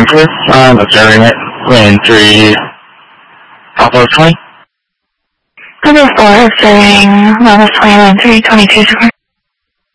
Empress, I'm observing it. Wind 3, Alpha 20. Number 4, observing level 21, 322 square.